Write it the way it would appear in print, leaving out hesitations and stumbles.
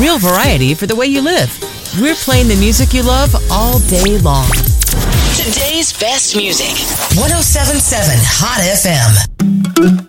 Real variety for the way you live. We're playing the music you love all day long. Today's best music. 107.7 Hot FM.